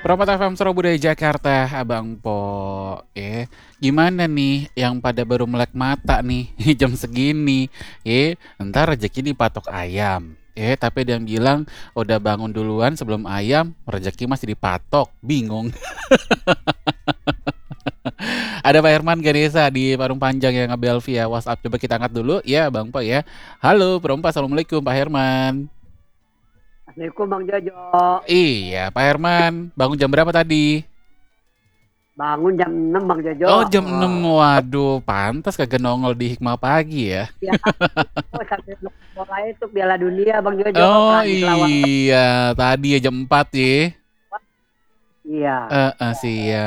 Perompak FM Surabaya Jakarta, Abang Po. Gimana nih yang pada baru melek mata nih jam segini? Entar rezeki dipatok ayam. Tapi ada yang bilang udah bangun duluan sebelum ayam, rezeki masih dipatok. Bingung. Ada Pak Herman Ganesa di Parung Panjang yang ngebel via WhatsApp. Coba kita angkat dulu ya, Bang Po ya. Halo, Perompak. Assalamualaikum, Pak Herman. Assalamualaikum Bang Jojo. Iya, Pak Herman. Bangun jam berapa tadi? Bangun jam 6 Bang Jojo. Oh, jam 6. Waduh, pantas kagak nongol di Hikmah Pagi ya. Ya, itu sambil nonton bola itu Piala Dunia Bang Jojo, Oh Prancis lawan. iya, tadi ya jam 4 ya. Iya. Siap.